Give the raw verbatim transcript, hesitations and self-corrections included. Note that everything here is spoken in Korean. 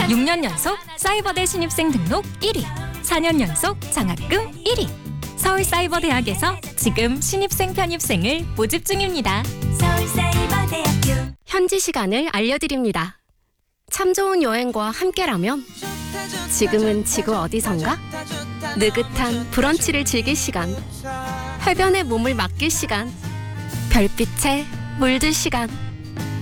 육 년 연속 사이버대 신입생 등록 일 위, 사 년 연속 장학금 일 위. 서울사이버대학에서 지금 신입생 편입생을 모집 중입니다. 서울사이버대학교. 현지 시간을 알려드립니다. 참 좋은 여행과 함께라면 지금은 지구 어디선가? 느긋한 브런치를 즐길 시간, 해변에 몸을 맡길 시간, 별빛에 물들 시간.